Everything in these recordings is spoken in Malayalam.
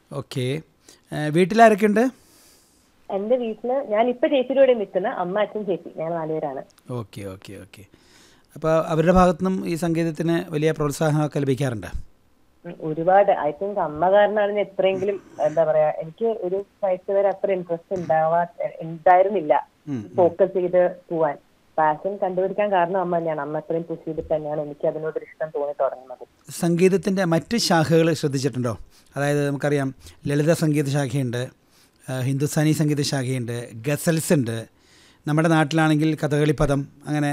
ഓക്കെ. വീട്ടിലാരൊക്കെയുണ്ട്? എന്റെ വീട്ടില് ഞാനിപ്പോ ചേച്ചിയുടെ കൂടെ നിൽക്കുന്ന അമ്മ, അച്ഛൻ, ചേച്ചി, ഞങ്ങൾ 4 പേരാണ്. Okay okay okay. അപ്പോൾ അവരുടെ ഭാഗത്തുനിന്നും ഈ സംഗീതത്തിന് വലിയ പ്രോത്സാഹനമൊക്കെ ലഭിക്കാറുണ്ട്? ഒരുപാട്. ഐ തിങ്ക് അമ്മ കാരണമാണ് എത്രയെങ്കിലും എന്താ പറയാ, എനിക്ക് ഒരു വയസ്സ് വരെ അത്ര ഇൻട്രസ്റ്റ് ഉണ്ടായിരുന്നില്ല ഫോക്കസ് ചെയ്ത് പോവാൻ. പാഷൻ കണ്ടുപിടിക്കാൻ കാരണം അമ്മ തന്നെയാണ്. അമ്മ അത്രയും പുഷ് ചെയ്തിട്ട് തന്നെയാണ് എനിക്ക് അതിനോടൊരു ഇഷ്ടം തോന്നി തുടങ്ങുന്നത്. സംഗീതത്തിൻ്റെ മറ്റ് ശാഖകൾ ശ്രദ്ധിച്ചിട്ടുണ്ടോ? അതായത് നമുക്കറിയാം ലളിത സംഗീത ശാഖയുണ്ട്, ഹിന്ദുസ്ഥാനി സംഗീത ശാഖയുണ്ട്, ഗസൽസ് ഉണ്ട്, നമ്മുടെ നാട്ടിലാണെങ്കിൽ കഥകളിപ്പദം, അങ്ങനെ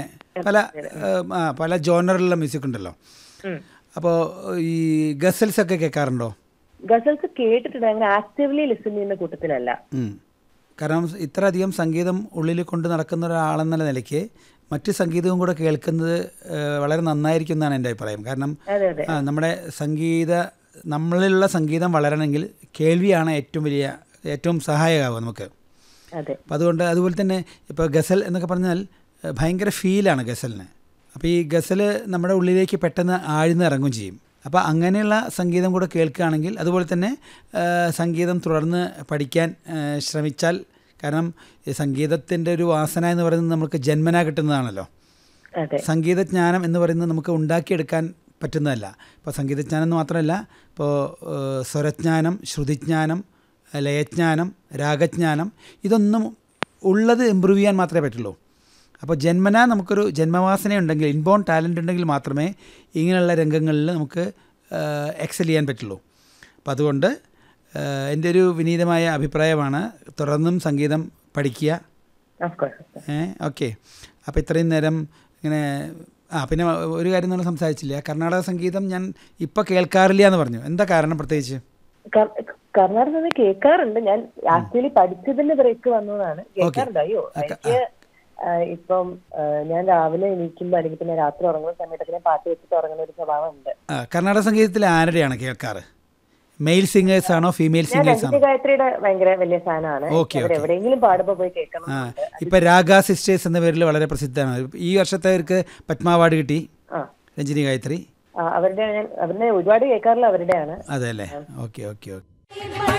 പല ജോണറിലുള്ള മ്യൂസിക് ഉണ്ടല്ലോ. അപ്പോൾ ഈ ഗസൽസ് ഒക്കെ കേൾക്കാറുണ്ടോ? ഗസൽസ് കേട്ടിട്ടുണ്ട്, അങ്ങനെ ആക്റ്റീവ്ലി ലിസൺ ചെയ്യുന്ന കൂട്ടത്തിലല്ല. കാരണം ഇത്രയധികം സംഗീതം ഉള്ളിൽ കൊണ്ട് നടക്കുന്ന ഒരാളെന്ന നിലയ്ക്ക് മറ്റ് സംഗീതവും കൂടെ കേൾക്കുന്നത് വളരെ നന്നായിരിക്കും എന്നാണ് എൻ്റെ അഭിപ്രായം. കാരണം നമ്മുടെ നമ്മളിലുള്ള സംഗീതം വളരണമെങ്കിൽ കേൾവിയാണ് ഏറ്റവും സഹായകമാവുക നമുക്ക്. അപ്പം അതുപോലെ തന്നെ ഇപ്പോൾ ഗസൽ എന്നൊക്കെ പറഞ്ഞാൽ ഭയങ്കര ഫീലാണ് ഗസലിന്. അപ്പോൾ ഈ ഗസൽ നമ്മുടെ ഉള്ളിലേക്ക് പെട്ടെന്ന് ആഴ്ന്നിറങ്ങും ചെയ്യും. അപ്പോൾ അങ്ങനെയുള്ള സംഗീതം കൂടെ കേൾക്കുകയാണെങ്കിൽ, അതുപോലെ തന്നെ സംഗീതം തുടർന്ന് പഠിക്കാൻ ശ്രമിച്ചാൽ, കാരണം സംഗീതത്തിൻ്റെ ഒരു വാസന എന്ന് പറയുന്നത് നമുക്ക് ജന്മനാ കിട്ടുന്നതാണല്ലോ. സംഗീതജ്ഞാനം എന്ന് പറയുന്നത് നമുക്ക് ഉണ്ടാക്കിയെടുക്കാൻ പറ്റുന്നതല്ല. ഇപ്പോൾ സംഗീതജ്ഞാനം എന്ന് മാത്രമല്ല, ഇപ്പോൾ സ്വരജ്ഞാനം, ശ്രുതിജ്ഞാനം, ലയജ്ഞാനം, രാഗജ്ഞാനം, ഇതൊന്നും ഉള്ളത് ഇമ്പ്രൂവ് ചെയ്യാൻ മാത്രമേ പറ്റുള്ളൂ. അപ്പോൾ ജന്മനാ നമുക്കൊരു ജന്മവാസനയുണ്ടെങ്കിൽ, ഇൻബോൺ ടാലൻ്റ് ഉണ്ടെങ്കിൽ മാത്രമേ ഇങ്ങനെയുള്ള രംഗങ്ങളിൽ നമുക്ക് എക്സൽ ചെയ്യാൻ പറ്റുള്ളൂ. അപ്പോൾ അതുകൊണ്ട് എൻ്റെ ഒരു വിനീതമായ അഭിപ്രായമാണ് തുടർന്നും സംഗീതം പഠിക്കുക. ഓക്കെ. അപ്പോൾ ഇത്രയും നേരം ഇങ്ങനെ പിന്നെ ഒരു കാര്യം നമ്മൾ സംസാരിച്ചില്ല, കർണാടക സംഗീതം ഞാൻ ഇപ്പോൾ കേൾക്കാറില്ല എന്ന് പറഞ്ഞു. എന്താ കാരണം പ്രത്യേകിച്ച്? കർണാടക സംഗീതം കേൾക്കാറുണ്ട്. ഞാൻ ആക്ച്വലി പഠിച്ചതിന്റെ ബ്രേക്ക് വന്നതാണ്. കേൾക്കാറുണ്ടായോ? എനിക്ക് ഇപ്പം ഞാൻ രാവിലെ എണീക്കുമ്പോൾ അല്ലെങ്കിൽ പിന്നെ രാത്രി ഉറങ്ങുന്ന സമയത്തൊക്കെ ഞാൻ പാട്ട് വെച്ചിട്ട് ഉറങ്ങുന്ന ഒരു സ്വഭാവം ഉണ്ട്. കർണാടക സംഗീതത്തിൽ ആരുടെയാണ് കേൾക്കാറ്? മെയിൽ സിംഗേഴ്സ് ആണോ, ഫീമെയിൽ സിംഗേഴ്സ് ആണോ? ഗായത്രിയുടെ ഭയങ്കര വലിയ ഫാനാണ്. എവിടെയെങ്കിലും പാടുമ്പോൾ പോയി കേൾക്കണം. ഇപ്പൊ രാഗ സിസ്റ്റേഴ്സ് എന്ന പേരിൽ വളരെ പ്രസിദ്ധമാണ്. ഈ വർഷത്തെ അവർക്ക് പത്മ അവാർഡ് കിട്ടി, രഞ്ജിനി ഗായത്രി. അവരുടെ ഒരുപാട് കേൾക്കാറില്ല, അവരുടെയാണ്. അതെ അല്ലേ? Okay okay okay.